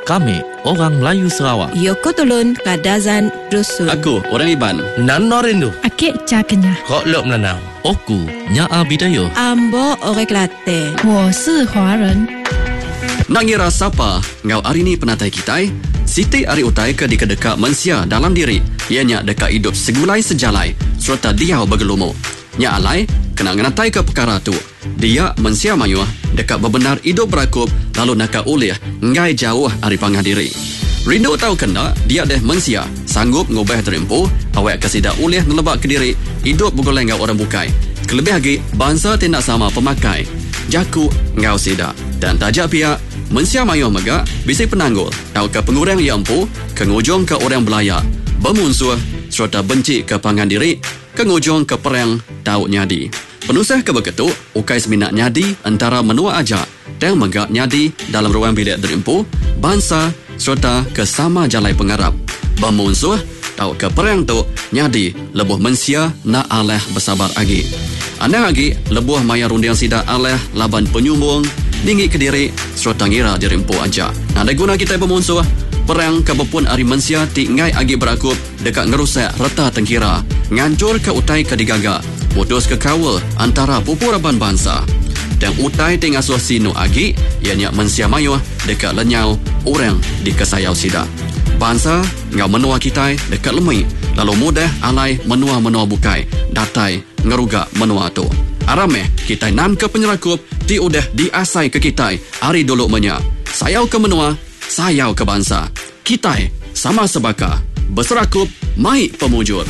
Kami orang Melayu Sarawak. Yoko Tolon Kadazan Dusun. Aku orang Iban. Nano Rindu. Akik Cakenya. Kok Lok Melanau. Oku Nyaa Bidayo. Ambo Orek Latte. 我是华人。 Nak ngira siapa ngau hari ni penatai kita? Siti ari utai ke dekat mensia dalam diri. Ianya dekat hidup segulai sejalai serta dia bergelumu. Nya alai kena ngenatai ke perkara tu. Dia mensia mayuh dekat bebenar hidup berakup lalu nak ulih ngai jauh ari pangah diri. Rindu tahu kena dia deh mensia sanggup ngubah terimpu awak kesida ulih ngelebak ke diri hidup bergoleng ngau orang bukai. Kelebih lagi bangsa tindak sama pemakai. Jaku ngau sida dan tajak pihak mensia mayuh megak bisi penanggul tahu ke pengurang yang empu kengujung ke orang belayak bermusuh serta benci ke pangan diri kengujung ke perang tahu nyadi penusah ke begitu ukai seminat nyadi antara menua ajak dan megak nyadi dalam ruang bilik derimpu bangsa serta ke sama jalai pengarap bermusuh tahu ke perang tu nyadi lebuh mensia nak aleh bersabar agi anda lagi lebuh maya rundiang sida aleh laban penyumbung tinggi ke diri serta ngira dirimpu aja. Ada guna kita bermusuh perang kebepun ari mensia tingai agi berakup dekat ngerusak reta tengkira ngancur ke utai ke digaga putus ke kawal antara pupuraban bangsa dan utai tingasuh sinu agi ianya mensia mayuh dekat lenyau orang di kesayau sida bangsa ngau menua kita dekat lemai lalu mudah alai menua bukai datai ngeruga menua tu arameh kita nan ke penyerakup ti udah diasai ke kita hari dulu menya sayau ke menua sayau ke bangsa kita sama sebaka berserakup mai pemujur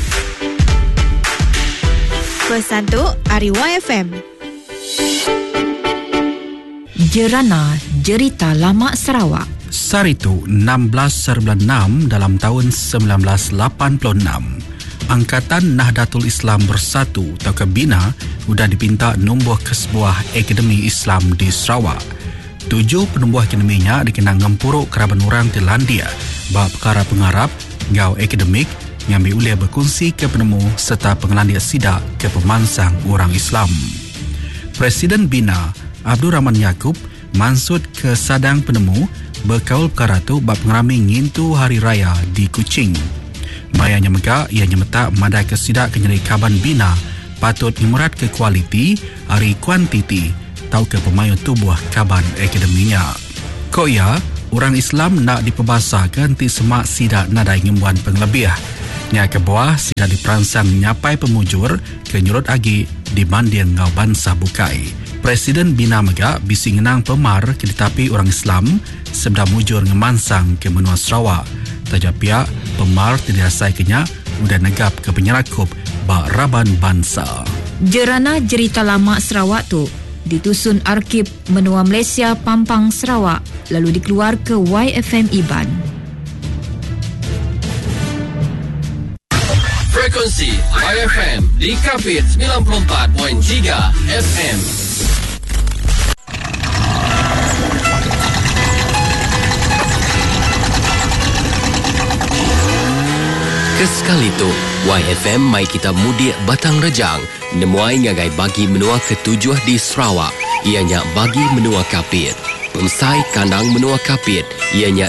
Pesan tu Ari YFM. Jerana Jerita Lama Sarawak. Saritu 16/6 dalam tahun 1986. Angkatan Nahdlatul Islam Bersatu atau Bina sudah dipinta numbuh ke sebuah akademi Islam di Sarawak. 7 penumbuh akademinya dikenang ngempuruk keraban orang di Landia bab perkara pengarap, ngau akademik, ngambil uliah berkongsi ke penemu serta pengelandia sidak ke pemansang orang Islam. Presiden Bina, Abdul Rahman Yaakob, mansud ke sadang penemu berkaul perkara tu bab pengerami ngintu hari raya di Kuching. Mayanya megak ia nyemetak madai kesidak kenyeri kaban Bina patut imurat ke kualiti hari kuantiti tau ke pemayu tubuh kaban akademinya. Ko ia orang Islam nak diperbasakan ti semak sidak nadai ngembuan penglebih. Nya ke bawah sidak diperansang nyapai pemujur ke nyurut agi di mandian ngau bangsa bukai. Presiden Bina megak bisi ngenang pemar ke ditapi orang Islam sebeda mujur ngemansang ke menua Sarawak. Tajak pihak pemar tidak asai kenya udah negap ke penyerakup bak raban bangsa. Jerana Jerita Lama Sarawak tu ditusun Arkib Menua Malaysia Pampang Sarawak lalu dikeluar ke YFM Iban. Frekuensi YFM di Kapit 94.3 FM. Kesekali tu, YFM mai kita mudik Batang Rejang, nemuai ngagai bagi menua ketujuh di Sarawak, ianya bagi menua Kapit. Pemsai kandang menua Kapit, ianya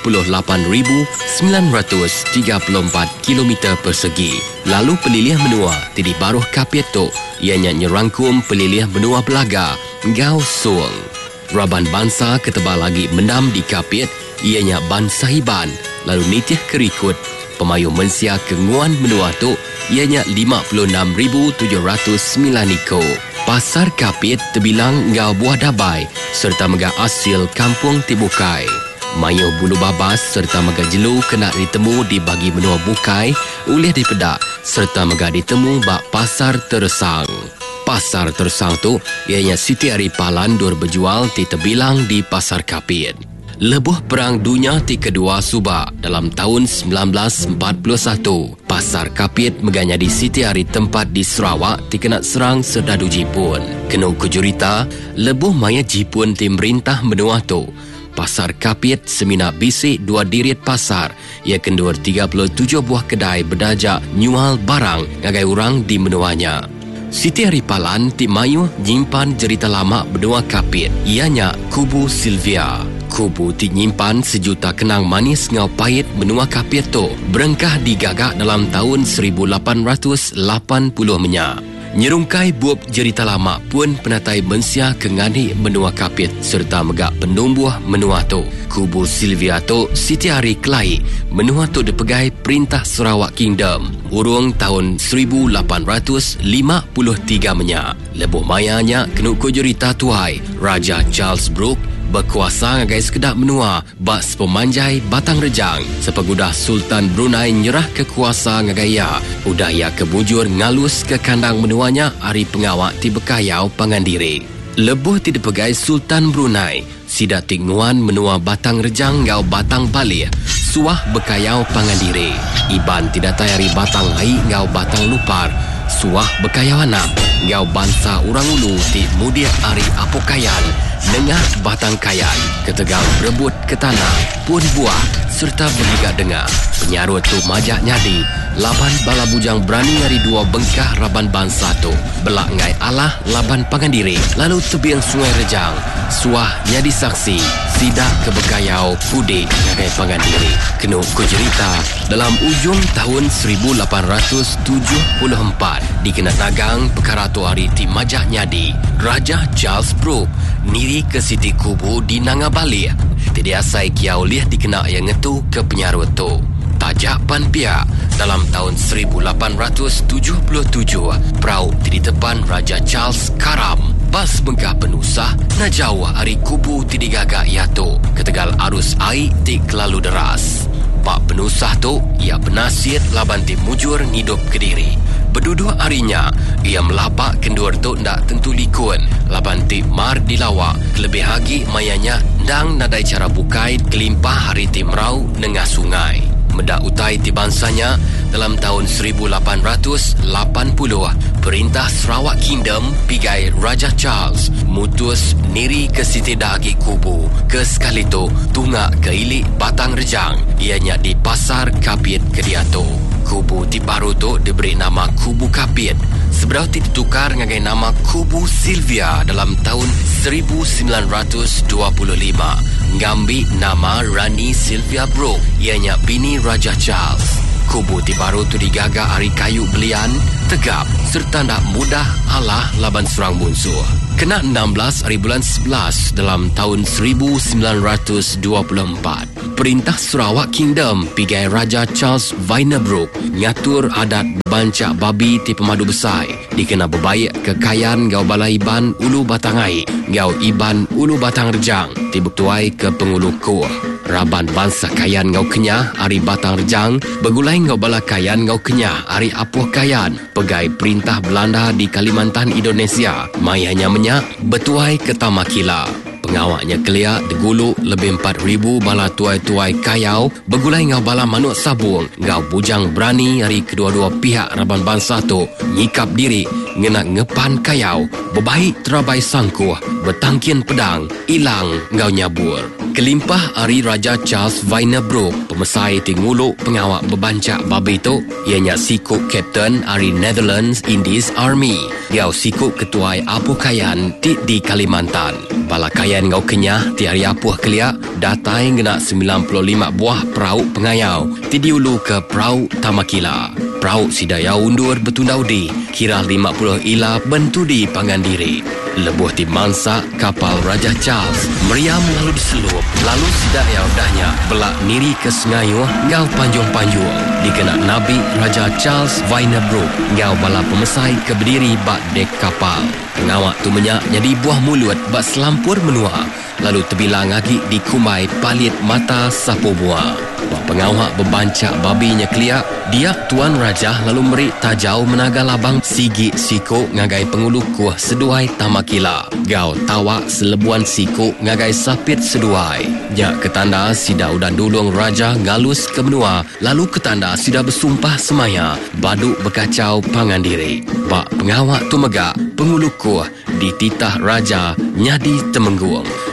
38,934 km persegi. Lalu pelilih menua Tidi Baruh Kapit tu, ianya nyerangkum pelilih menua Belaga, Ngau Suang. Raban bangsa ketebal lagi mendam di Kapit, ianya Ban Sahiban, lalu nitih kerikut pemayu mensia kenguan menua tu ianya 56,709 iko. Pasar Kapit terbilang ngau buah dabai serta mega asil kampung Tibukai. Mayu bulu babas serta mega jelu kena ditemu di bagi menua Bukai oleh dipedak serta mega ditemu bak Pasar Tersang. Pasar Tersang tu ianya Siti Ari Palan dur berjual di terbilang di Pasar Kapit. Lebuh Perang Dunia ti kedua subak dalam tahun 1941. Pasar Kapit meganya di Siti Ari tempat di Sarawak ti kena serang serdadu Jepun. Kena kejurita, lebuh maya Jepun ti merintah menua tu. Pasar Kapit semina bisik 2 dirit pasar. Ia kendur 37 buah kedai berdajak nyual barang ngagai orang di menuanya. Siti Ari Palan ti mayu nyimpan cerita lama benua Kapit. Ianya Kubu Sylvia. Kubu dinyimpan sejuta kenang manis ngau pahit menua kapiat tu berengkah digagak dalam tahun 1880 menyak. Nyerungkai buap cerita lama pun penatai mensia kengani menua kapiat serta megak penumbuh menua tu. Kubu Sylvia tu Siti Hari Kelai menua tu dipegai Perintah Sarawak Kingdom urung tahun 1853 menyak. Lebuh mayanya kenuk ko cerita tuai Raja Charles Brooke berkuasa ngagai sekedap menua bas pemanjai batang rejang sepegudah Sultan Brunei nyerah kekuasa ngagai ya udah ia kebujur ngalus ke kandang menuanya hari pengawak ti bekayau pangandiri. Lebuh ti dipegai Sultan Brunei sida tinguan menua batang rejang ngau batang bali suah bekayau pangandiri. Iban tidak tayari batang hai ngau batang lupar suah bekayau anak ngau bangsa orang ulu ti mudia ari apokayan nengah batang kayan ketegang berebut ke tanah pun buah serta berliga dengar penyarut tu majak nyadi laban bala bujang berani hari dua bengkah raban bangsa tu belak ngai Allah laban pangandiri lalu tebiang sungai rejang suah nyadi saksi sidak kebekayau kudik ngagai pangandiri. Kenuk ku cerita dalam ujung tahun 1874 dikenal dagang perkara tu hari ti majak nyadi Raja Charles Brooke niri ke Siti Kubu di Nangabali. Tidak asai kiau liah dikena yang ngetu ke penyarut tu. Tajak pan pihak dalam tahun 1877 perahu di depan Raja Charles karam. Bas bengkah penusah na jauh hari kubu ti digagak iatu ketegal arus air ti kelalu deras. Pak penusah tu ia penasihat laban ti mujur ngidup Kediri. Berduduk harinya ia melapak kendur tu ndak tentu likun laban ti mar dilawak lebih hagi mayanya ndang nadai cara bukai kelimpah hari ti merau nengah sungai. Medak utai ti bansanya dalam tahun 1880 Perintah Sarawak Kingdom pigai Raja Charles mutus niri ke Siti Dagi Kubu ke sekali tu tungak ke ilik batang rejang ianya di Pasar Kapiat Kediato. Kubu ti baru tu diberi nama Kubu Kapiat seberau ti ditukar ngagai nama Kubu Sylvia dalam tahun 1925 ngambil nama Rani Sylvia Brooke ianya bini Raja Charles. Kubu ti baru tu digagak hari kayu belian tegap serta tak mudah alah laban serang musuh. Kena 16 hari bulan 11 dalam tahun 1924 Perintah Sarawak Kingdom pigai Raja Charles Vainer Brooke ngatur adat bancak babi ti pemadu besar dikena berbaik kekayaan gau balai iban ulu batang air gau iban ulu batang rejang ti bertuai ke pengulu kuah. Raban bangsa kayan ngau kenyah hari batang rejang begulai ngau bala kayan ngau kenyah hari apuh kayan pegai perintah Belanda di Kalimantan Indonesia mayanya menyak betuai ke Tamakila. Pengawaknya kelia degulu lebih 4,000 bala tuai-tuai kayau begulai ngau bala manuk sabung ngau bujang berani hari kedua-dua pihak raban bangsa tu nyikap diri ngena ngepan kayau berbaik terabai sangkuh bertangkian pedang ilang ngau nyabur. Kelimpah hari Raja Charles Vainer Brooke pemesai tinguluk pengawak bebancak babi tu ianya sikuk Captain hari Netherlands Indies Army ngau sikuk ketuai apuh kayan di Kalimantan. Bala kayan ngau kenyah ti hari apuh keliak datai ngena 95 buah perahu pengayau ti diulu ke perahu Tamakila. Perahu sidaya undur betundau di kira 50 ila bentu di Pangandiri. Lebuh ti mangsa kapal Raja Charles meriam lalu diselup lalu sidaya udahnya belak niri ke Sengayuh ngau panjung-panjung dikena Nabi Raja Charles Vainer Brooke ngau bala pemesai ke berdiri bak dek kapal. Pengawak tu menyak jadi buah mulut bak selampur menua lalu terbilang lagi di kumai palit mata sapu buah. Pengawak bebancak babinya keliak dia Tuan Raja lalu meri tajau menaga labang sigi siku ngagai pengulu kuah seduai Tamakila gau tawak selebuan siku ngagai sapit seduai jak ketanda sida udan dulung Raja ngalus ke benua lalu ketanda sida bersumpah semaya baduk berkacau Pangandiri. Bak pengawak tu megak pengulu kuah di titah Raja nyadi temenggung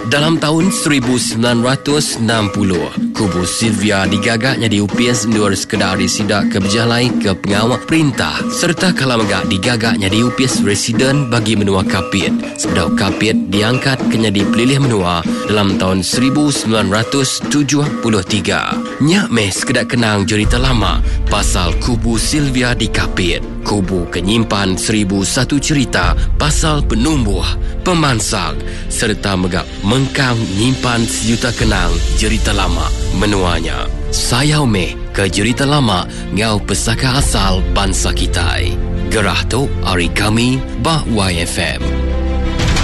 Dalam tahun 1960, kubu Sylvia digagaknya diupias nur sekedari sidak ke berjalai ke pengawal perintah serta kalamagak digagaknya diupias residen bagi menua kapit. Sebedau kapit diangkat kena dipilih menua dalam tahun 1973. Nyak meh sekedak kenang cerita lama pasal kubu Sylvia di kapit. Kubu kenyimpan 1001 cerita pasal penumbuh, pemansang serta megak mengkang nyimpan sejuta kenang cerita lama menuanya. Sayau meh ke cerita lama ngau pesaka asal bangsa kita. Gerah tu hari kami bah YFM.